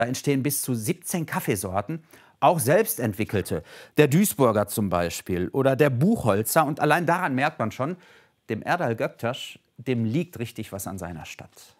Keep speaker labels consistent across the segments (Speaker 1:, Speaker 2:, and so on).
Speaker 1: Da entstehen bis zu 17 Kaffeesorten, auch selbst entwickelte. Der Duisburger zum Beispiel oder der Buchholzer. Und allein daran merkt man schon, dem Erdal Göktaş, dem liegt richtig was an seiner Stadt.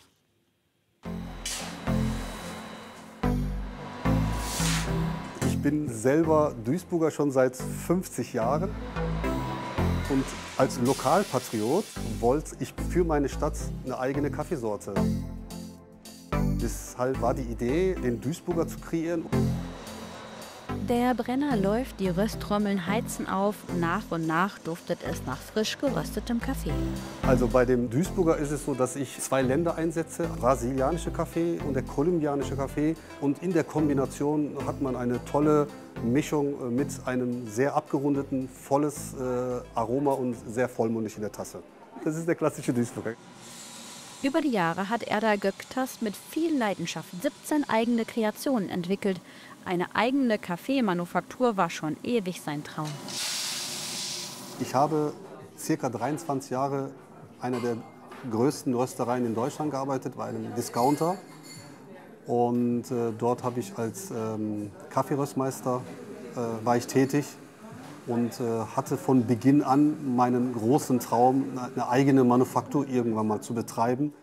Speaker 2: Ich bin selber Duisburger schon seit 50 Jahren. Und als Lokalpatriot wollte ich für meine Stadt eine eigene Kaffeesorte. Deshalb war die Idee, den Duisburger zu kreieren.
Speaker 3: Der Brenner läuft, die Rösttrommeln heizen auf. Nach und nach duftet es nach frisch geröstetem Kaffee.
Speaker 2: Also bei dem Duisburger ist es so, dass ich 2 Länder einsetze, brasilianische Kaffee und der kolumbianische Kaffee. Und in der Kombination hat man eine tolle Mischung mit einem sehr abgerundeten, volles Aroma und sehr vollmundig in der Tasse. Das ist der klassische Duisburger.
Speaker 3: Über die Jahre hat Erdal Göktaş mit viel Leidenschaft 17 eigene Kreationen entwickelt. Eine eigene Kaffeemanufaktur war schon ewig sein Traum.
Speaker 2: Ich habe ca. 23 Jahre einer der größten Röstereien in Deutschland gearbeitet, bei einem Discounter. Und dort habe ich als Kaffeeröstmeister war ich tätig und hatte von Beginn an meinen großen Traum, eine eigene Manufaktur irgendwann mal zu betreiben.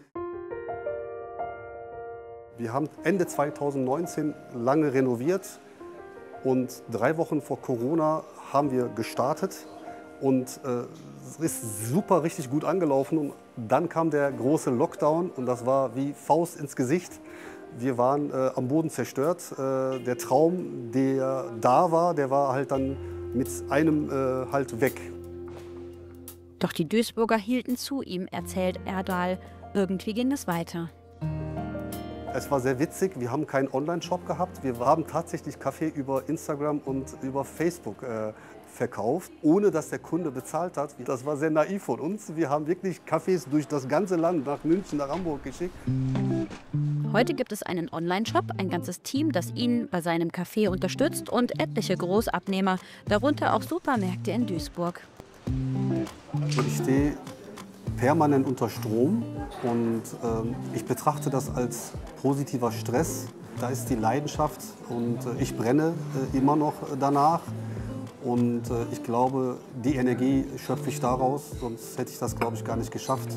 Speaker 2: Wir haben Ende 2019 lange renoviert und 3 Wochen vor Corona haben wir gestartet und es ist super richtig gut angelaufen. Und dann kam der große Lockdown und das war wie Faust ins Gesicht. Wir waren am Boden zerstört. Der Traum, der da war, der war halt dann mit einem halt weg.
Speaker 3: Doch die Duisburger hielten zu ihm, erzählt Erdal. Irgendwie ging es weiter.
Speaker 2: Es war sehr witzig, wir haben keinen Online-Shop gehabt. Wir haben tatsächlich Kaffee über Instagram und über Facebook verkauft, ohne dass der Kunde bezahlt hat. Das war sehr naiv von uns. Wir haben wirklich Kaffees durch das ganze Land, nach München, nach Hamburg geschickt.
Speaker 3: Heute gibt es einen Online-Shop, ein ganzes Team, das ihn bei seinem Kaffee unterstützt und etliche Großabnehmer, darunter auch Supermärkte in Duisburg.
Speaker 2: Ich stehe permanent unter Strom und ich betrachte das als positiver Stress. Da ist die Leidenschaft und ich brenne immer noch danach. Und ich glaube, die Energie schöpfe ich daraus, sonst hätte ich das, glaube ich, gar nicht geschafft.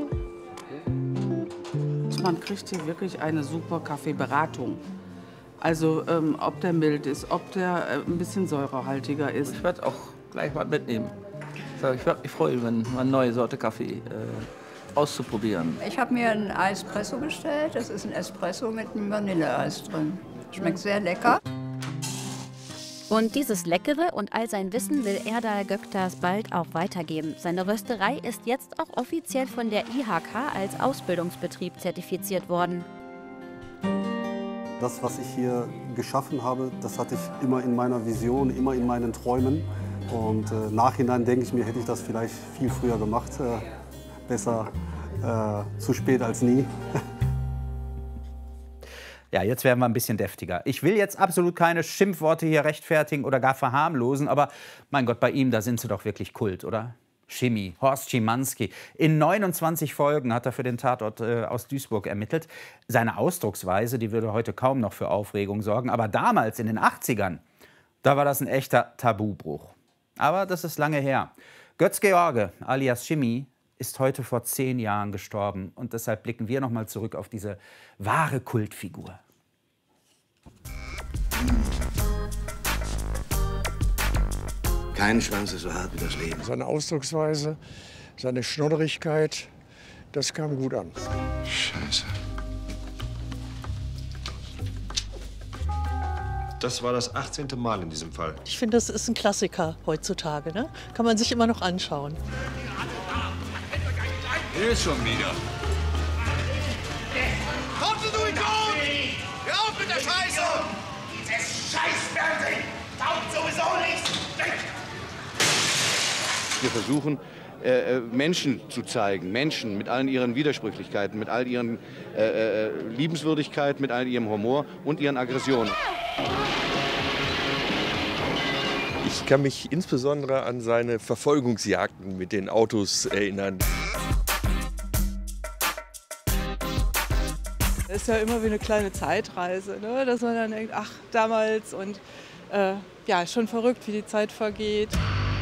Speaker 4: Man kriegt hier wirklich eine super Kaffeeberatung. Also ob der mild ist, ob der ein bisschen säurehaltiger ist.
Speaker 5: Ich werde auch gleich mal mitnehmen. Ich würde mich freuen, wenn mal eine neue Sorte Kaffee auszuprobieren.
Speaker 6: Ich habe mir einen Espresso bestellt. Das ist ein Espresso mit einem Vanilleeis drin. Schmeckt sehr lecker.
Speaker 3: Und dieses Leckere und all sein Wissen will Erdal Göktaş bald auch weitergeben. Seine Rösterei ist jetzt auch offiziell von der IHK als Ausbildungsbetrieb zertifiziert worden.
Speaker 2: Das, was ich hier geschaffen habe, das hatte ich immer in meiner Vision, immer in meinen Träumen. Und nachhinein denke ich mir, hätte ich das vielleicht viel früher gemacht. Besser zu spät als nie.
Speaker 1: Ja, jetzt werden wir ein bisschen deftiger. Ich will jetzt absolut keine Schimpfworte hier rechtfertigen oder gar verharmlosen, aber mein Gott, bei ihm, da sind sie doch wirklich Kult, oder? Chemie, Horst Schimanski. In 29 Folgen hat er für den Tatort aus Duisburg ermittelt. Seine Ausdrucksweise, die würde heute kaum noch für Aufregung sorgen. Aber damals, in den 80ern, da war das ein echter Tabubruch. Aber das ist lange her. Götz George, alias Chemie, ist heute vor 10 Jahren gestorben. Und deshalb blicken wir noch mal zurück auf diese wahre Kultfigur.
Speaker 7: Keine Chance ist so hart wie das Leben.
Speaker 8: Seine Ausdrucksweise, seine Schnodderigkeit, das kam gut an.
Speaker 7: Scheiße.
Speaker 9: Das war das 18. Mal in diesem Fall.
Speaker 10: Ich finde, das ist ein Klassiker heutzutage. Ne? Kann man sich immer noch anschauen.
Speaker 9: Hier ist schon wieder.
Speaker 11: Kommt du Idiot! Hör auf mit der Scheiße! Dieses Scheißfernsehen taugt sowieso nichts!
Speaker 7: Wir versuchen, Menschen zu zeigen. Menschen mit allen ihren Widersprüchlichkeiten, mit all ihren Liebenswürdigkeiten, mit all ihrem Humor und ihren Aggressionen.
Speaker 12: Ich kann mich insbesondere an seine Verfolgungsjagden mit den Autos erinnern.
Speaker 13: ist ja immer wie eine kleine Zeitreise, ne? Dass man dann denkt, ach, damals und ja, schon verrückt, wie die Zeit vergeht.